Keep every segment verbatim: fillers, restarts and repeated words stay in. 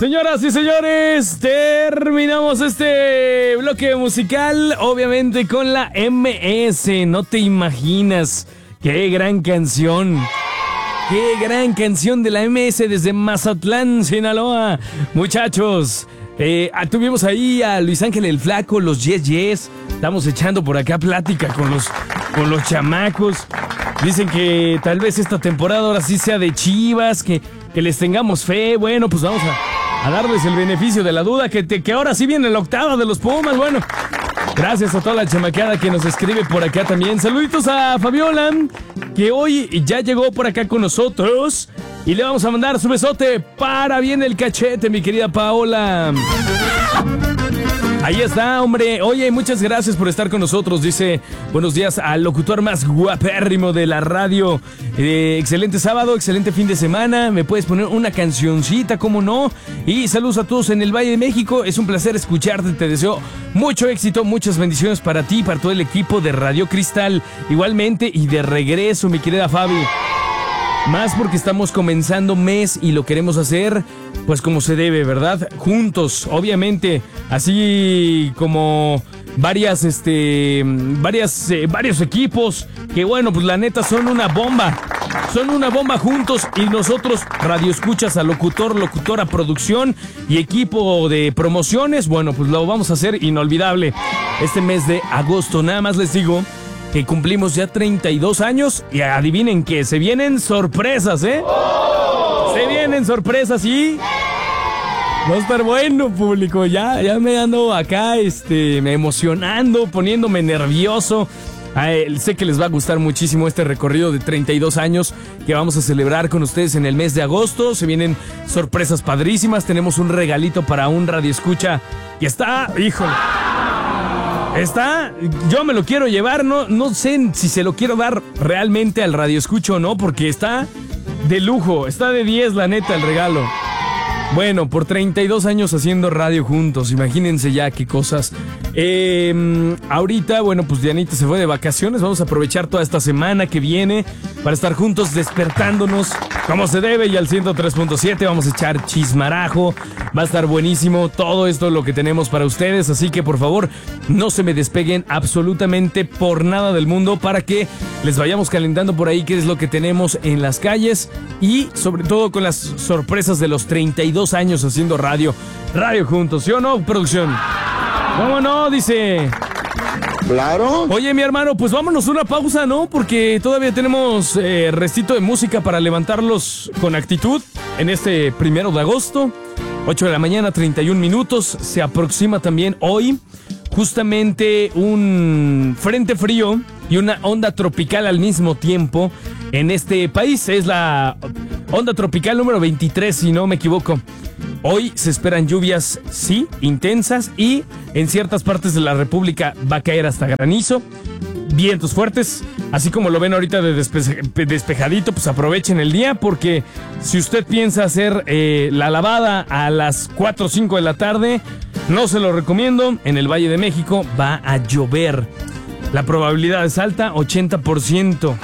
Señoras y señores, terminamos este bloque musical, obviamente con la eme ese. No te imaginas, qué gran canción. Qué gran canción de la eme ese desde Mazatlán, Sinaloa. Muchachos, eh, tuvimos ahí a Luis Ángel el Flaco, los Yes Yes. Estamos echando por acá plática con los, con los chamacos. Dicen que tal vez esta temporada ahora sí sea de Chivas, que, que les tengamos fe. Bueno, pues vamos a, a darles el beneficio de la duda, que, te, que ahora sí viene la octava de los Pumas. Bueno, gracias a toda la chamaqueada que nos escribe por acá también. Saluditos a Fabiola, que hoy ya llegó por acá con nosotros. Y le vamos a mandar su besote para bien el cachete, mi querida Paola. Ahí está, hombre. Oye, muchas gracias por estar con nosotros. Dice, buenos días al locutor más guapérrimo de la radio. Eh, excelente sábado, excelente fin de semana. ¿Me puedes poner una cancioncita, cómo no? Y saludos a todos en el Valle de México. Es un placer escucharte. Te deseo mucho éxito, muchas bendiciones para ti y para todo el equipo de Radio Cristal. Igualmente, y de regreso, mi querida Fabi. Más porque estamos comenzando mes y lo queremos hacer pues como se debe, ¿verdad? Juntos, obviamente, así como varias, este, varias, eh, varios equipos que bueno, pues la neta son una bomba, son una bomba juntos y nosotros, radio escuchas a locutor, locutora, producción y equipo de promociones, bueno, pues lo vamos a hacer inolvidable este mes de agosto. Nada más les digo que cumplimos ya treinta y dos años y adivinen que se vienen sorpresas, ¿eh? ¡Oh! Se vienen sorpresas y va a estar bueno, público. Ya, ya me ando acá, este, me emocionando, poniéndome nervioso. Ay, sé que les va a gustar muchísimo este recorrido de treinta y dos años que vamos a celebrar con ustedes en el mes de agosto. Se vienen sorpresas padrísimas. Tenemos un regalito para un radioescucha que está, híjole. Está, yo me lo quiero llevar, no, no sé si se lo quiero dar realmente al radioescucho o no, porque está de lujo, está de diez la neta el regalo. Bueno, por treinta y dos años haciendo radio juntos, imagínense ya qué cosas. Eh, ahorita, bueno, pues Dianita se fue de vacaciones, vamos a aprovechar toda esta semana que viene para estar juntos despertándonos como se debe y al ciento tres punto siete vamos a echar chismarajo, va a estar buenísimo todo esto lo que tenemos para ustedes, así que por favor no se me despeguen absolutamente por nada del mundo para que les vayamos calentando por ahí qué es lo que tenemos en las calles y sobre todo con las sorpresas de los treinta y dos años haciendo radio, radio juntos, ¿sí o no, producción? ¿Cómo no? Dice. Claro. Oye, mi hermano, pues vámonos una pausa, ¿no? Porque todavía tenemos eh, restito de música para levantarlos con actitud en este primero de agosto. ocho de la mañana, treinta y un minutos. Se aproxima también hoy justamente un frente frío y una onda tropical al mismo tiempo en este país. Es la onda tropical número veintitrés, si no me equivoco. Hoy se esperan lluvias, sí, intensas y en ciertas partes de la República va a caer hasta granizo, vientos fuertes, así como lo ven ahorita de despe- despejadito, pues aprovechen el día porque si usted piensa hacer eh, la lavada a las cuatro o cinco de la tarde, no se lo recomiendo, en el Valle de México va a llover, la probabilidad es alta, ochenta por ciento.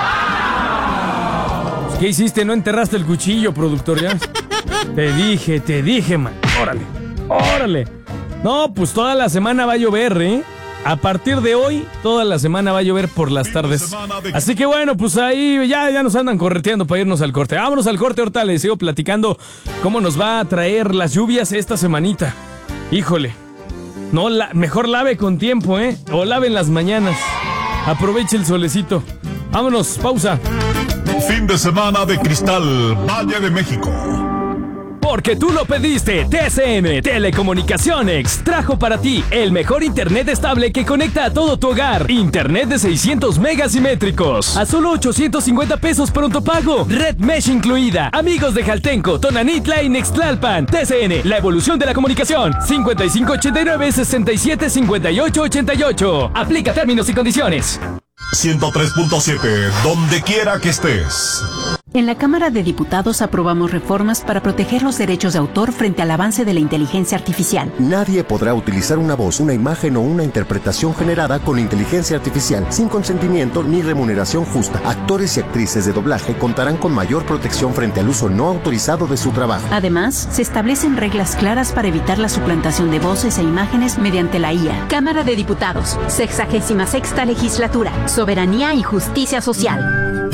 ¿Qué hiciste? ¿No enterraste el cuchillo, productor? Ya. Te dije, te dije, man. Órale, órale. No, pues toda la semana va a llover, ¿eh? A partir de hoy, toda la semana va a llover por las tardes. Así que bueno, pues ahí ya, ya nos andan correteando para irnos al corte. Vámonos al corte, ahorita les sigo platicando cómo nos va a traer las lluvias esta semanita. Híjole. No, la, mejor lave con tiempo, ¿eh? O lave en las mañanas. Aproveche el solecito. Vámonos, pausa. Fin de semana de Cristal, Valle de México. Porque tú lo pediste, T C M Telecomunicaciones trajo para ti el mejor internet estable que conecta a todo tu hogar. Internet de seiscientos megas simétricos a solo ochocientos cincuenta pesos pronto pago. Red Mesh incluida. Amigos de Jaltenco, Tonanitla y Nextlalpan. T C N, la evolución de la comunicación. cincuenta y cinco ochenta y nueve, sesenta y siete, cincuenta y ocho ochenta y ocho. Aplica términos y condiciones. ciento tres punto siete, donde quiera que estés. En la Cámara de Diputados aprobamos reformas para proteger los derechos de autor frente al avance de la inteligencia artificial. Nadie podrá utilizar una voz, una imagen o una interpretación generada con inteligencia artificial sin consentimiento ni remuneración justa. Actores y actrices de doblaje contarán con mayor protección frente al uso no autorizado de su trabajo. Además, se establecen reglas claras para evitar la suplantación de voces e imágenes mediante la I A. Cámara de Diputados, sexagésima sexta legislatura, soberanía y justicia social.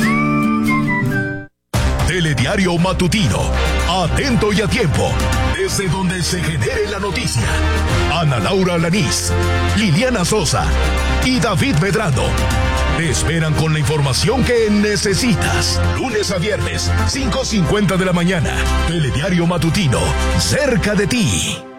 Telediario Matutino, atento y a tiempo, desde donde se genere la noticia. Ana Laura Alanís, Liliana Sosa y David Medrano te esperan con la información que necesitas. Lunes a viernes, cinco cincuenta de la mañana. Telediario Matutino, cerca de ti.